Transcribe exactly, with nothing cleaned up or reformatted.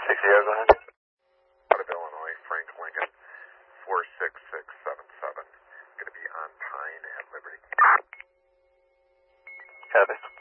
six zero, go ahead. Out of Illinois, Frank Lincoln, four six six seven seven. Going to be on Pine at Liberty. Copy.